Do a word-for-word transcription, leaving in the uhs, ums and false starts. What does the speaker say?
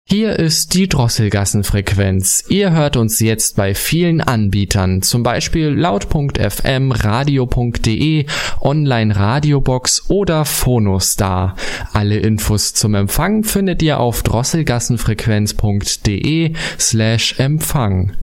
Hier ist die Drosselgassenfrequenz. Ihr hört uns jetzt bei vielen Anbietern, zum Beispiel laut Punkt f m, radio Punkt de, Online Radiobox oder Phonostar. Alle Infos zum Empfang findet ihr auf drosselgassenfrequenz Punkt de slash Empfang.